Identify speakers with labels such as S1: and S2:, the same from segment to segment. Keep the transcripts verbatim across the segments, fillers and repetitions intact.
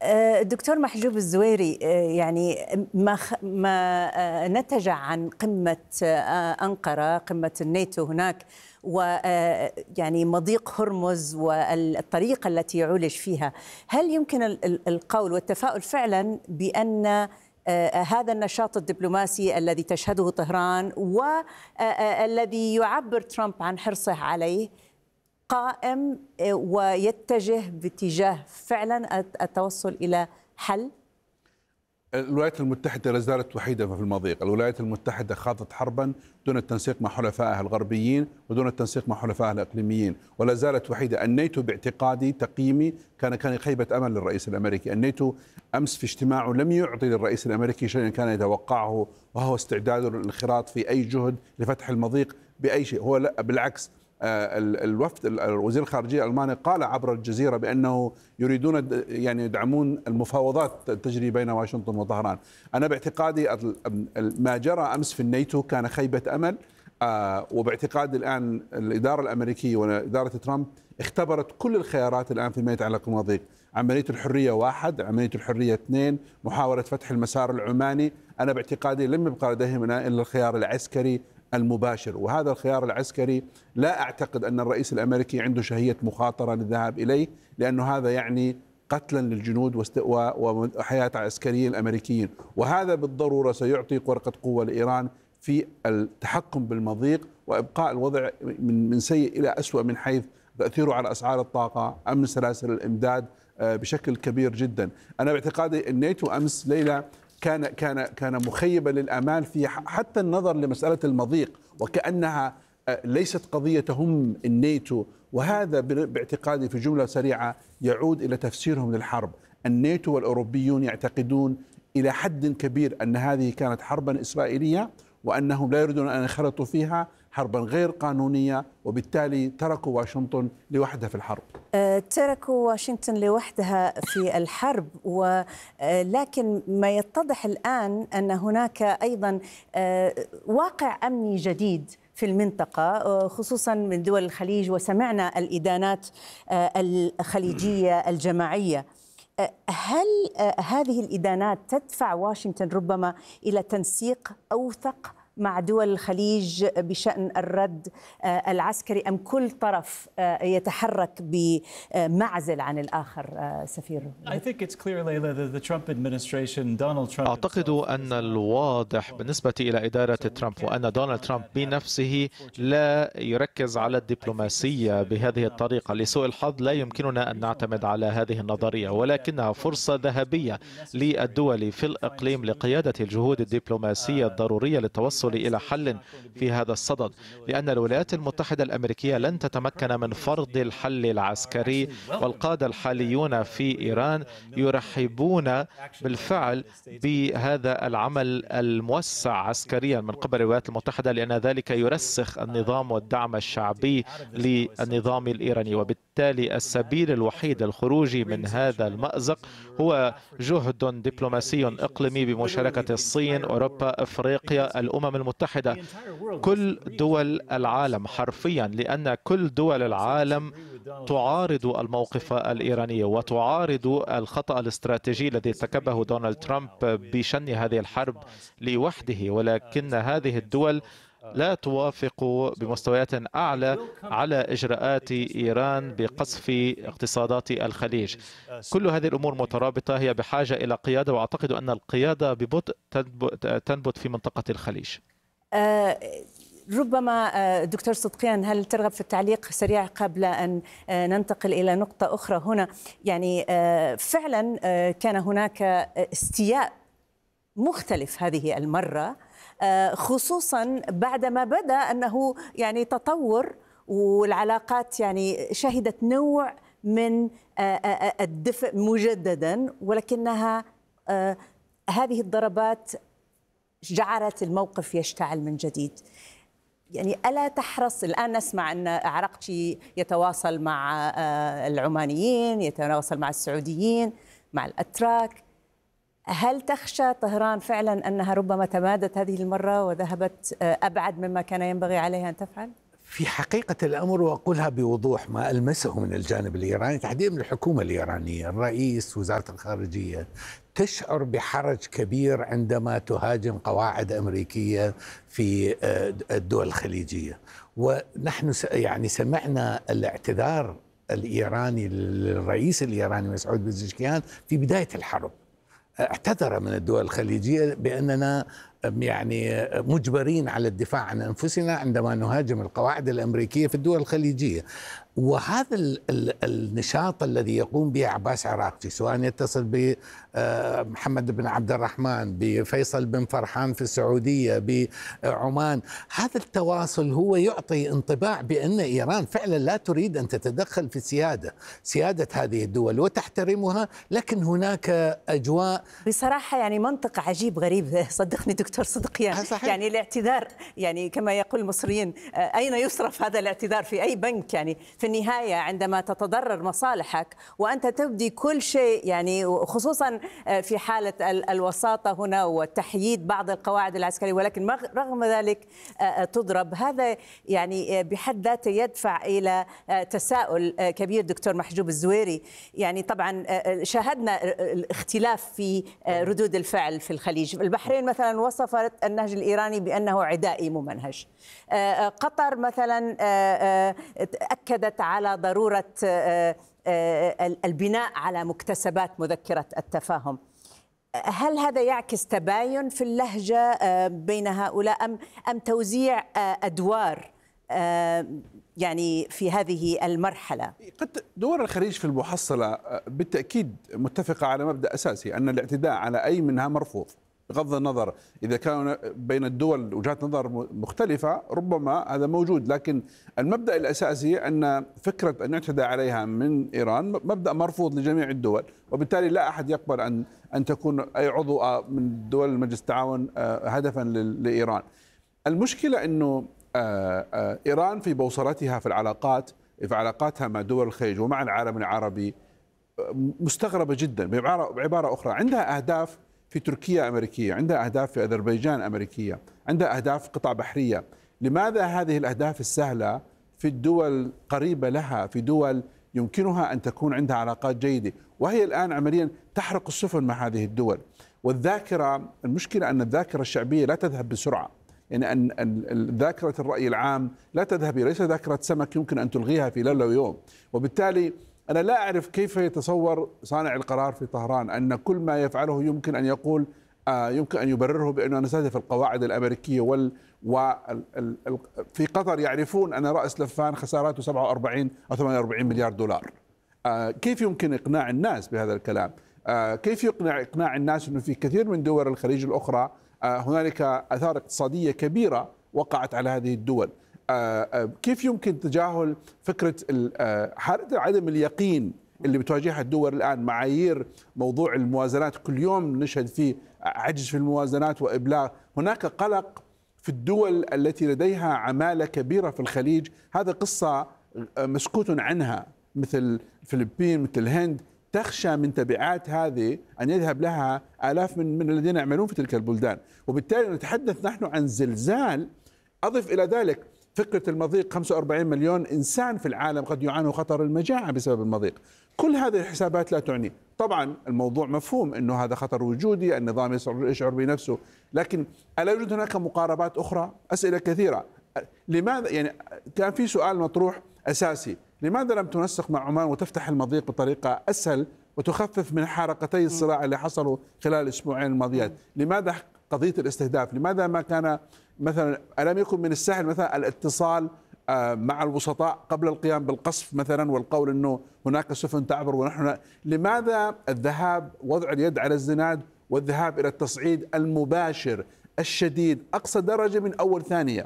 S1: دكتور محجوب الزويري، يعني ما ما نتج عن قمة أنقرة، قمة الناتو هناك، ويعني مضيق هرمز والطريقة التي يعولج فيها، هل يمكن القول والتفاؤل فعلا بأن هذا النشاط الدبلوماسي الذي تشهده طهران والذي يعبر ترامب عن حرصه عليه قائم ويتجه باتجاه فعلا التوصل إلى حل؟
S2: الولايات المتحدة لا زالت وحيدة في المضيق. الولايات المتحدة خاضت حربا دون التنسيق مع حلفائها الغربيين ودون التنسيق مع حلفائها الإقليميين، ولا زالت وحيدة. الناتو باعتقادي تقييمي كان كان خيبة أمل للرئيس الأمريكي. الناتو أمس في اجتماعه لم يعطي للرئيس الأمريكي شيئا كان يتوقعه، وهو استعداده للانخراط في أي جهد لفتح المضيق بأي شيء. هو لا، بالعكس، الوفد وزير الخارجية الألماني قال عبر الجزيرة بأنه يريدون يعني يدعمون المفاوضات تجري بين واشنطن وطهران. أنا باعتقادي ما جرى أمس في الناتو كان خيبة أمل، وباعتقادي الآن الإدارة الأمريكية وإدارة ترامب اختبرت كل الخيارات الآن فيما يتعلق بالمضيق. عملية الحرية واحد، عملية الحرية اثنين، محاولة فتح المسار العماني. أنا باعتقادي لم يبقى لديهما إلا الخيار العسكري المباشر، وهذا الخيار العسكري لا أعتقد أن الرئيس الأمريكي عنده شهية مخاطرة للذهاب إليه، لأنه هذا يعني قتلا للجنود وحياة عسكريين الأمريكيين، وهذا بالضرورة سيعطي ورقة قوة لإيران في التحكم بالمضيق وإبقاء الوضع من من سيء إلى أسوأ من حيث تأثيره على أسعار الطاقة، أمن سلاسل الإمداد بشكل كبير جدا. أنا باعتقادي الناتو أمس ليلة كان كان كان مخيبا للآمال في حتى النظر لمسألة المضيق، وكأنها ليست قضية تهم الناتو، وهذا باعتقادي في جملة سريعة يعود إلى تفسيرهم للحرب. الناتو والأوروبيون يعتقدون إلى حد كبير أن هذه كانت حربا إسرائيلية، وأنهم لا يريدون أن ينخرطوا فيها، حربا غير قانونية، وبالتالي تركوا واشنطن لوحدها في الحرب.
S1: تركوا واشنطن لوحدها في الحرب، ولكن ما يتضح الآن أن هناك أيضا واقع أمني جديد في المنطقة، خصوصا من دول الخليج، وسمعنا الإدانات الخليجية الجماعية. هل هذه الإدانات تدفع واشنطن ربما إلى تنسيق أوثق مع دول الخليج بشأن الرد العسكري، أم كل طرف يتحرك بمعزل عن الآخر؟ سفير،
S3: أعتقد أن الواضح بالنسبة إلى إدارة ترامب وأن دونالد ترامب بنفسه لا يركز على الدبلوماسية بهذه الطريقة. لسوء الحظ لا يمكننا أن نعتمد على هذه النظرية، ولكنها فرصة ذهبية للدول في الإقليم لقيادة الجهود الدبلوماسية الضرورية للتوصل إلى حل في هذا الصدد، لأن الولايات المتحدة الأمريكية لن تتمكن من فرض الحل العسكري، والقادة الحاليون في إيران يرحبون بالفعل بهذا العمل الموسع عسكريا من قبل الولايات المتحدة، لأن ذلك يرسخ النظام والدعم الشعبي للنظام الإيراني. وبالتالي السبيل الوحيد للخروج من هذا المأزق هو جهد دبلوماسي إقليمي بمشاركة الصين، أوروبا، أفريقيا، الأمم المتحدة، كل دول العالم حرفيا، لأن كل دول العالم تعارض الموقف الإيراني وتعارض الخطأ الاستراتيجي الذي ارتكبه دونالد ترامب بشن هذه الحرب لوحده، ولكن هذه الدول لا توافق بمستويات أعلى على إجراءات إيران بقصف اقتصادات الخليج. كل هذه الأمور مترابطة، هي بحاجة إلى قيادة، وأعتقد أن القيادة ببطء تنبت في منطقة الخليج.
S1: أه ربما دكتور صدقيان، هل ترغب في التعليق سريع قبل أن ننتقل إلى نقطة أخرى هنا؟ يعني فعلا كان هناك استياء مختلف هذه المرة، خصوصا بعدما بدا أنه يعني تطور، والعلاقات يعني شهدت نوع من الدفء مجددا، ولكنها هذه الضربات جعلت الموقف يشتعل من جديد. يعني ألا تحرص؟ الآن نسمع أن عراقتشي يتواصل مع العمانيين، يتواصل مع السعوديين، مع الأتراك. هل تخشى طهران فعلا أنها ربما تمادت هذه المرة وذهبت أبعد مما كان ينبغي عليها أن تفعل؟
S4: في حقيقة الأمر، وأقولها بوضوح ما ألمسه من الجانب الإيراني تحديدا من الحكومة الإيرانية، الرئيس، وزارة الخارجية، تشعر بحرج كبير عندما تهاجم قواعد أمريكية في الدول الخليجية. ونحن يعني سمعنا الاعتذار الإيراني للرئيس الإيراني مسعود بزشكيان في بداية الحرب، اعتذر من الدول الخليجية بأننا يعني مجبرين على الدفاع عن أنفسنا عندما نهاجم القواعد الأمريكية في الدول الخليجية. وهذا ال ال النشاط الذي يقوم به عباس عراقجي، سواء يتصل بمحمد بن عبد الرحمن، بفيصل بن فرحان في السعودية، بعمان، هذا التواصل هو يعطي انطباع بأن إيران فعلا لا تريد أن تتدخل في السيادة سيادة هذه الدول وتحترمها، لكن هناك أجواء
S1: بصراحة يعني منطق عجيب غريب. صدقني دكتور صدقيان، يعني الاعتذار يعني كما يقول المصريين أين يصرف هذا الاعتذار؟ في أي بنك؟ يعني في النهاية عندما تتضرر مصالحك وأنت تبدي كل شيء، يعني خصوصا في حالة الوساطة هنا وتحييد بعض القواعد العسكرية، ولكن رغم ذلك تضرب، هذا يعني بحد ذاته يدفع إلى تساؤل كبير. دكتور محجوب الزويري، يعني طبعا شاهدنا الاختلاف في ردود الفعل في الخليج. البحرين مثلا وصفت النهج الإيراني بأنه عدائي ممنهج، قطر مثلا أكدت على ضرورة البناء على مكتسبات مذكرة التفاهم. هل هذا يعكس تباين في اللهجة بين هؤلاء أم أم توزيع أدوار يعني في هذه المرحلة؟
S2: قد دول الخليج في المحصلة بالتأكيد متفقة على مبدأ أساسي أن الاعتداء على أي منها مرفوض، بغض النظر إذا كان بين الدول وجهات نظر مختلفة ربما هذا موجود، لكن المبدأ الأساسي أن فكرة أن يعتدى عليها من إيران مبدأ مرفوض لجميع الدول، وبالتالي لا أحد يقبل أن أن تكون أي عضو من دول مجلس التعاون هدفا لإيران. المشكلة أنه إيران في بوصلتها في العلاقات في علاقاتها مع دول الخليج ومع العالم العربي مستغربة جدا. بعبارة أخرى، عندها أهداف في تركيا أمريكية، عندها أهداف في أذربيجان أمريكية، عندها أهداف في قطع بحرية. لماذا هذه الأهداف السهلة في الدول قريبة لها، في دول يمكنها أن تكون عندها علاقات جيدة، وهي الآن عمليا تحرق السفن مع هذه الدول؟ والذاكرة، المشكلة أن الذاكرة الشعبية لا تذهب بسرعة، يعني أن ذاكرة الرأي العام لا تذهب، ليس ذاكرة سمك يمكن أن تلغيها في ليلة ويوم. وبالتالي أنا لا أعرف كيف يتصور صانع القرار في طهران أن كل ما يفعله يمكن أن يقول آه يمكن أن يبرره بأنه نستهدف القواعد الأمريكية وال وال في قطر يعرفون أن رأس لفان خساراته سبعة وأربعين أو ثمانية وأربعين مليار دولار. آه كيف يمكن إقناع الناس بهذا الكلام؟ آه كيف يقنع إقناع الناس أنه في كثير من دول الخليج الأخرى آه هنالك آثار اقتصادية كبيرة وقعت على هذه الدول؟ كيف يمكن تجاهل فكرة حالة عدم اليقين اللي بتواجهها الدول الآن؟ معايير موضوع الموازنات كل يوم نشهد فيه عجز في الموازنات وإبلاغ. هناك قلق في الدول التي لديها عمالة كبيرة في الخليج، هذا قصة مسكوت عنها، مثل الفلبين، مثل الهند، تخشى من تبعات هذه أن يذهب لها آلاف من, من الذين يعملون في تلك البلدان. وبالتالي نتحدث نحن عن زلزال. أضف إلى ذلك فكرة المضيق، خمسة وأربعين مليون إنسان في العالم قد يعانوا خطر المجاعة بسبب المضيق. كل هذه الحسابات لا تعني. طبعا الموضوع مفهوم أنه هذا خطر وجودي، النظام يشعر بنفسه، لكن ألا يوجد هناك مقاربات أخرى؟ أسئلة كثيرة. لماذا يعني كان في سؤال مطروح أساسي، لماذا لم تنسق مع عمان وتفتح المضيق بطريقة أسهل وتخفف من حركتي الصراع اللي حصلوا خلال الأسبوعين الماضيات؟ لماذا قضية الاستهداف؟ لماذا ما كان مثلا، ألم يكن من السهل مثلا الاتصال مع الوسطاء قبل القيام بالقصف مثلا والقول أنه هناك سفن تعبر ونحن؟ لماذا الذهاب وضع اليد على الزناد والذهاب إلى التصعيد المباشر الشديد أقصى درجة من أول ثانية؟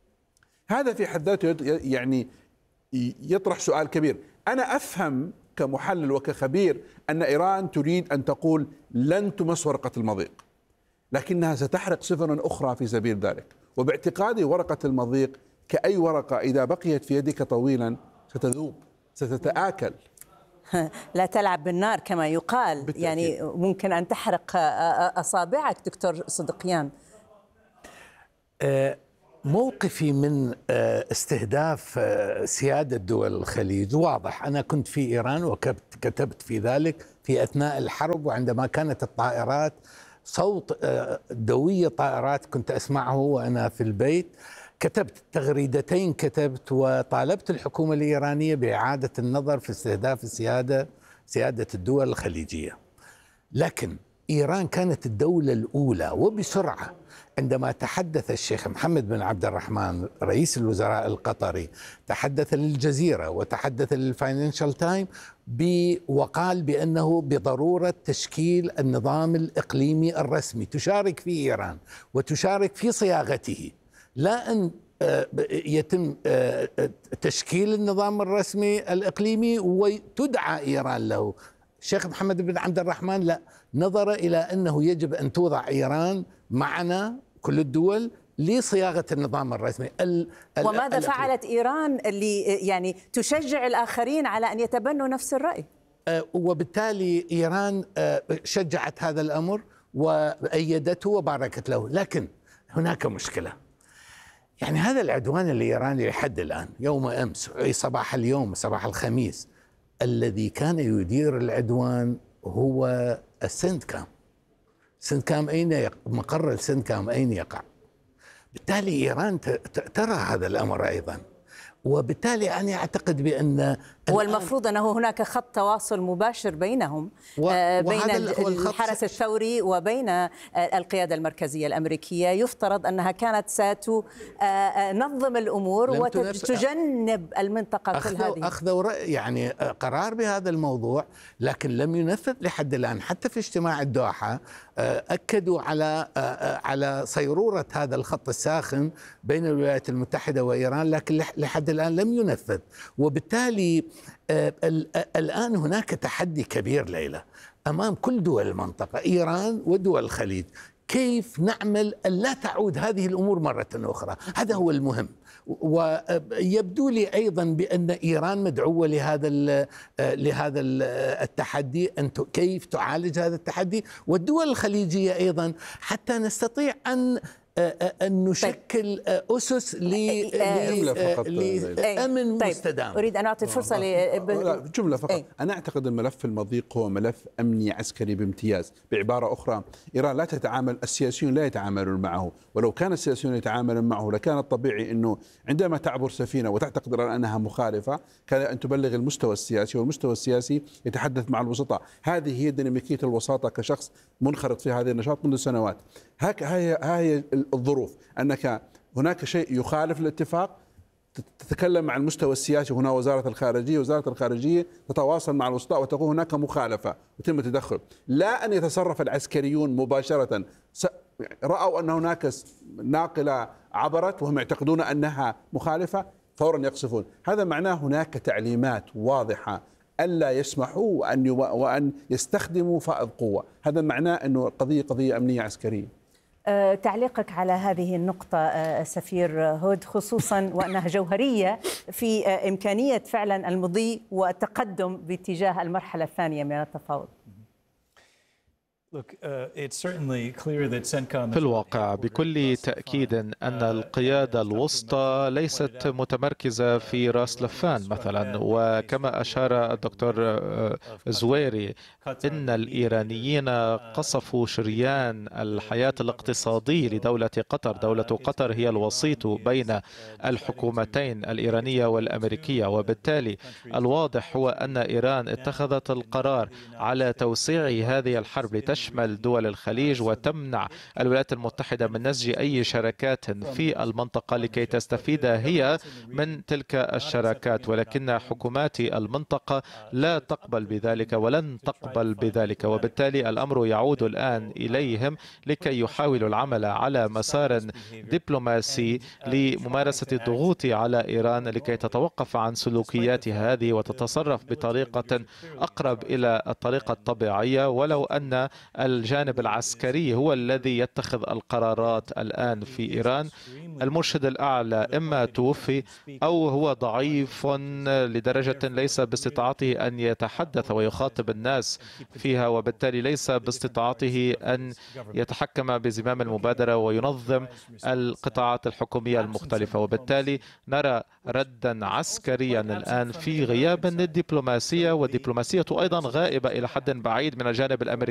S2: هذا في حد ذاته يعني يطرح سؤال كبير. أنا أفهم كمحلل وكخبير أن إيران تريد أن تقول لن تمس ورقة المضيق، لكنها ستحرق سفنا أخرى في سبيل ذلك. وباعتقادي ورقة المضيق كأي ورقة إذا بقيت في يدك طويلا ستذوب، ستتآكل.
S1: لا تلعب بالنار كما يقال. بالتأكيد. يعني ممكن أن تحرق أصابعك دكتور صدقيان.
S4: أه موقفي من استهداف سيادة دول الخليج واضح. أنا كنت في إيران وكتبت في ذلك في أثناء الحرب، وعندما كانت الطائرات صوت دوية طائرات كنت أسمعه وأنا في البيت، كتبت تغريدتين، كتبت وطالبت الحكومة الإيرانية بإعادة النظر في استهداف السيادة سيادة الدول الخليجية. لكن إيران كانت الدولة الأولى وبسرعة. عندما تحدث الشيخ محمد بن عبد الرحمن رئيس الوزراء القطري، تحدث للجزيرة وتحدث للفاينانشال تايم وقال بأنه بضرورة تشكيل النظام الإقليمي الرسمي تشارك فيه إيران وتشارك في صياغته، لا أن يتم تشكيل النظام الرسمي الإقليمي وتدعى إيران له. الشيخ محمد بن عبد الرحمن لا، نظر إلى أنه يجب أن توضع إيران معنا كل الدول لصياغة النظام الرسمي.
S1: وماذا فعلت إيران اللي يعني تشجع الآخرين على أن يتبنوا نفس الرأي؟
S4: وبالتالي إيران شجعت هذا الأمر وأيدته وباركت له. لكن هناك مشكلة، يعني هذا العدوان الإيراني لحد الآن يوم أمس صباح اليوم صباح الخميس الذي كان يدير العدوان هو السندكام. السندكام أين يقع؟ مقر السندكام أين يقع؟ بالتالي إيران ترى هذا الأمر أيضا، وبالتالي أنا أعتقد بأن
S1: هو المفروض أنه هناك خط تواصل مباشر بينهم، و... بين الحرس الثوري وبين القيادة المركزية الأمريكية. يفترض أنها كانت ستنظم الأمور وتجنب المنطقة كل هذه.
S4: أخذوا يعني قرار بهذا الموضوع، لكن لم ينفذ لحد الآن. حتى في اجتماع الدوحة أكدوا على على صيرورة هذا الخط الساخن بين الولايات المتحدة وإيران، لكن لحد الآن لم ينفذ. وبالتالي الآن هناك تحدي كبير ليلى أمام كل دول المنطقة، إيران ودول الخليج. كيف نعمل أن لا تعود هذه الأمور مرة أخرى؟ هذا هو المهم. ويبدو لي أيضا بأن إيران مدعوة لهذا لهذا التحدي، أن كيف تعالج هذا التحدي، والدول الخليجية أيضا، حتى نستطيع أن أن نشكل أسس لأمن مستدام.
S1: أريد أن أعطي فرصة
S2: ل جملة فقط. أي. أنا أعتقد الملف المضيق هو ملف أمني عسكري بامتياز. بعبارة أخرى، إيران لا تتعامل، السياسيون لا يتعاملون معه، ولو كان السياسيون يتعاملون معه لكان الطبيعي أنه عندما تعبر سفينة وتعتقد أنها مخالفة كان أن تبلغ المستوى السياسي، والمستوى السياسي يتحدث مع الوسطاء. هذه هي ديناميكية الوساطة كشخص منخرط في هذا النشاط منذ سنوات. هاي هاي الظروف، أنك هناك شيء يخالف الاتفاق تتكلم مع المستوى السياسي. هنا وزارة الخارجية وزارة الخارجية تتواصل مع الوسطاء وتقول هناك مخالفة ويتم التدخل، لا أن يتصرف العسكريون مباشرة. رأوا أن هناك ناقلة عبرت وهم يعتقدون أنها مخالفة فورا يقصفون. هذا معناه هناك تعليمات واضحة ألا يسمحوا وأن وأن يستخدموا فائض قوة. هذا معناه أنه القضية قضية أمنية عسكرية.
S1: أه تعليقك على هذه النقطة أه سفير هود، خصوصا وأنها جوهرية في أه إمكانية فعلا المضي والتقدم باتجاه المرحلة الثانية من التفاوض؟
S3: في الواقع بكل تأكيد أن القيادة الوسطى ليست متمركزة في راس لفان مثلا، وكما أشار الدكتور زويري إن الإيرانيين قصفوا شريان الحياة الاقتصادي لدولة قطر. دولة قطر هي الوسيط بين الحكومتين الإيرانية والأمريكية، وبالتالي الواضح هو أن إيران اتخذت القرار على توسيع هذه الحرب لتشمل تشمل دول الخليج وتمنع الولايات المتحدة من نسج أي شراكات في المنطقة لكي تستفيد هي من تلك الشراكات. ولكن حكومات المنطقة لا تقبل بذلك ولن تقبل بذلك، وبالتالي الأمر يعود الآن إليهم لكي يحاولوا العمل على مسار دبلوماسي لممارسة الضغوط على إيران لكي تتوقف عن سلوكياتها هذه وتتصرف بطريقة أقرب إلى الطريقة الطبيعية، ولو أن الجانب العسكري هو الذي يتخذ القرارات الآن في إيران. المرشد الأعلى إما توفي أو هو ضعيف لدرجة ليس باستطاعته أن يتحدث ويخاطب الناس فيها، وبالتالي ليس باستطاعته أن يتحكم بزمام المبادرة وينظم القطاعات الحكومية المختلفة، وبالتالي نرى ردا عسكريا الآن في غياب للدبلوماسية، والدبلوماسية أيضا غائبة إلى حد بعيد من الجانب الأمريكي.